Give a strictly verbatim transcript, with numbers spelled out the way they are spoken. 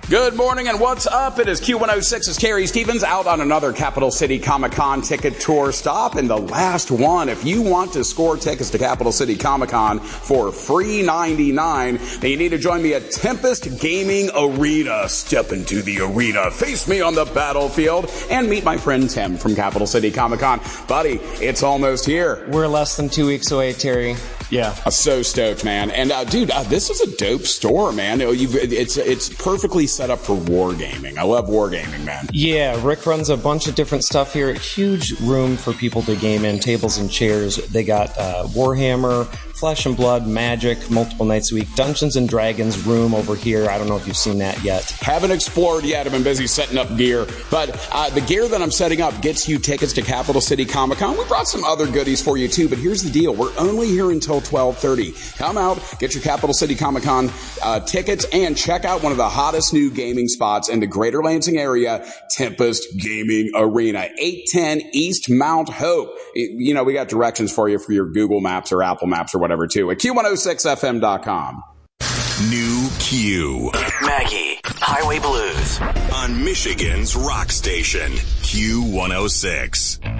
Good morning and what's up? It is Q one oh six's Carrie Stevens out on another Capital City Comic-Con ticket tour stop. And the last one, if you want to score tickets to Capital City Comic-Con for free ninety-nine, then you need to join me at Tempest Gaming Arena. Step into the arena, face me on the battlefield, and meet my friend Tim from Capital City Comic-Con. Buddy, it's almost here. We're less than two weeks away, Terry. Yeah. I'm so stoked, man. And, uh, dude, uh, this is a dope store, man. You've, it's, it's perfectly set up for wargaming. I love wargaming, man. Yeah, Rick runs a bunch of different stuff here. Huge room for people to game in, tables and chairs. They got uh, Warhammer, Flesh and Blood, Magic, multiple nights a week. Dungeons and Dragons room over here. I don't know if you've seen that yet. Haven't explored yet. I've been busy setting up gear. But uh, the gear that I'm setting up gets you tickets to Capital City Comic-Con. We brought some other goodies for you, too. But here's the deal. We're only here until twelve thirty. Come out, get your Capital City Comic-Con uh, tickets, and check out one of the hottest new gaming spots in the greater Lansing area, Tempest Gaming Arena, eight ten East Mount Hope. You know, we got directions for you for your Google Maps or Apple Maps or whatever, too, at Q one oh six F M dot com. New Q. Maggie, Highway Blues. On Michigan's rock station, Q one oh six.